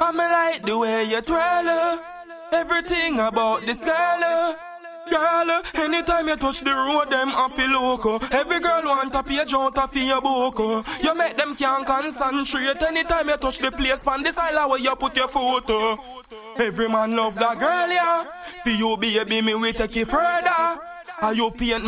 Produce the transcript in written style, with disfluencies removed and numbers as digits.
I me like the way you twirl. Everything about this girl. Girl, anytime you touch the road, them a feel loco. Every girl want a page out of your book. You make them can't concentrate. Anytime you touch the place, pan this island where you put your photo. Every man love that girl, yeah. For you, baby, me we take it further. Are you paint